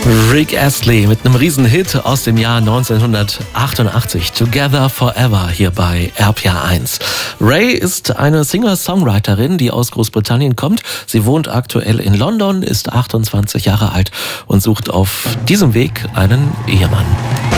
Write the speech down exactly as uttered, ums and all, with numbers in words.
Rick Astley mit einem Riesenhit aus dem Jahr neunzehnhundertachtundachtzig. Together Forever hier bei R P R eins. Ray ist eine Singer-Songwriterin, die aus Großbritannien kommt. Sie wohnt aktuell in London, ist achtundzwanzig Jahre alt und sucht auf diesem Weg einen Ehemann.